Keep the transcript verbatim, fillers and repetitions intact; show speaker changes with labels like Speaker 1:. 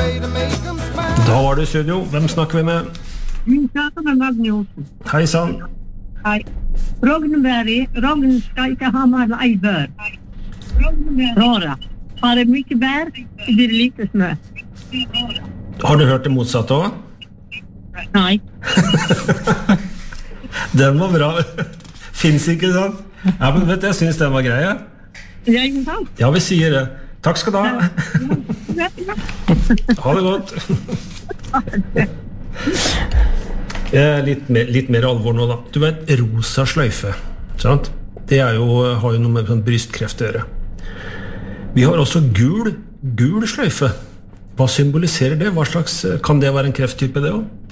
Speaker 1: Da var det i studio. Hvem snakker vi med?
Speaker 2: Min prater med Magne Olsen.
Speaker 1: Hei sann.
Speaker 2: Hei. Rognberg, Rogn skal ikke ha mer enn ei bør. Råra. Har det mye bær, blir det lite snø.
Speaker 1: Har du hørt det motsatte også?
Speaker 2: Nei.
Speaker 1: Den var bra. Finns ikke, sant? Ja, men vet du, jeg synes den var grei, ja.
Speaker 2: Det er ikke sant?
Speaker 1: Ja, vi sier det. Takk skal du ha. Ha det godt. Litt mer, litt mer alvor nå da. Du vet, rosa sløyfe, sant? Det er jo, har jo noe med sånn brystkreft å gjøre. Vi har også gul, gul sløyfe. Hva symboliserer det? Hva slags, kan det være en krefttype det også?